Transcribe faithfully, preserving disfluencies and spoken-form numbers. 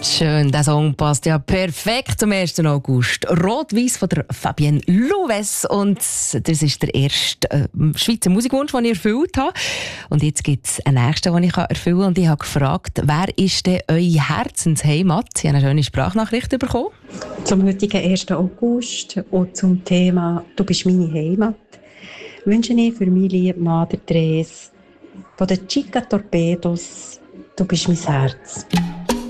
Schön, der Song passt ja perfekt zum ersten August. Rot-Weiss von der Fabienne Louves. Und das ist der erste äh, Schweizer Musikwunsch, den ich erfüllt habe. Und jetzt gibt es einen nächsten, den ich erfüllen kann. Und ich habe gefragt, wer ist denn eure Herzensheimat? Ich habe eine schöne Sprachnachricht bekommen. Zum heutigen ersten August und zum Thema «Du bist meine Heimat» wünsche ich für meinen lieben Mann, der Dres, von den Chica Torpedos «Du bist mein Herz».